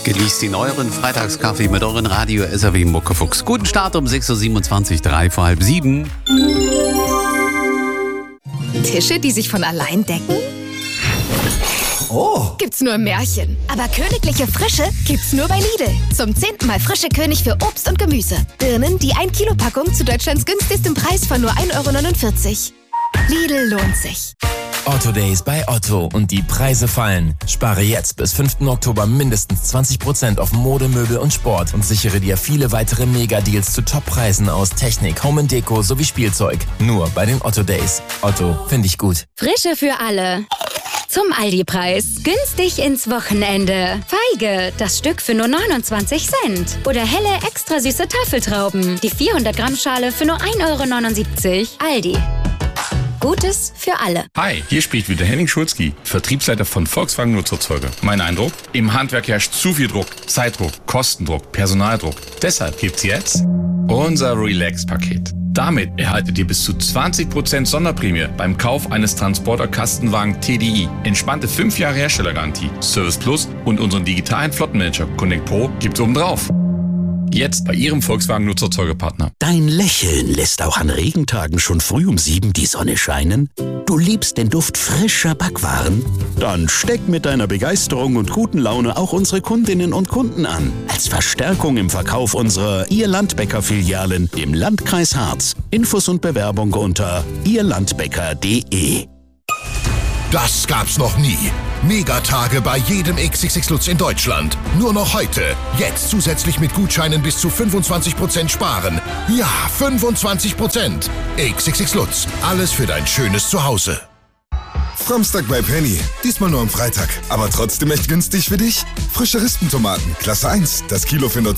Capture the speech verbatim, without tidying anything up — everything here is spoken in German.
Genießt den euren Freitagskaffee mit euren Radio S R W Muckefuchs. Guten Start um sechs Uhr siebenundzwanzig, drei vor halb sieben. Tische, die sich von allein decken? Oh! Gibt's nur im Märchen. Aber königliche Frische gibt's nur bei Lidl. Zum zehnten Mal frische König für Obst und Gemüse. Birnen, die ein Kilo Packung zu Deutschlands günstigstem Preis von nur ein Euro neunundvierzig. Lidl lohnt sich. Otto Days bei Otto und die Preise fallen. Spare jetzt bis fünften Oktober mindestens zwanzig Prozent auf Mode, Möbel und Sport und sichere dir viele weitere Mega-Deals zu Top-Preisen aus Technik, Home and Deko sowie Spielzeug. Nur bei den Otto Days. Otto, finde ich gut. Frische für alle. Zum Aldi-Preis. Günstig ins Wochenende. Feige, das Stück für nur neunundzwanzig Cent. Oder helle, extra süße Tafeltrauben. Die vierhundert Gramm Schale für nur ein Euro neunundsiebzig. Aldi. Gutes für alle. Hi, hier spricht wieder Henning Schulzki, Vertriebsleiter von Volkswagen Nutzerzeuger. Mein Eindruck? Im Handwerk herrscht zu viel Druck. Zeitdruck, Kostendruck, Personaldruck. Deshalb gibt's jetzt unser Relax-Paket. Damit erhaltet ihr bis zu zwanzig Prozent Sonderprämie beim Kauf eines Transporter-Kastenwagen T D I. Entspannte fünf Jahre Herstellergarantie, Service Plus und unseren digitalen Flottenmanager Connect Pro gibt's obendrauf. Jetzt bei Ihrem Volkswagen-Nutzerzeugerpartner. Dein Lächeln lässt auch an Regentagen schon früh um sieben die Sonne scheinen? Du liebst den Duft frischer Backwaren? Dann steck mit deiner Begeisterung und guten Laune auch unsere Kundinnen und Kunden an. Als Verstärkung im Verkauf unserer Ihr Landbäcker-Filialen im Landkreis Harz. Infos und Bewerbung unter ihr landbäcker punkt de. Das gab's noch nie. Megatage bei jedem X X X Lutz in Deutschland. Nur noch heute. Jetzt zusätzlich mit Gutscheinen bis zu fünfundzwanzig Prozent sparen. Ja, fünfundzwanzig Prozent. X X X Lutz. Alles für dein schönes Zuhause. Samstag bei Penny. Diesmal nur am Freitag. Aber trotzdem echt günstig für dich. Frische Rispentomaten. Klasse eins. Das Kilo für nur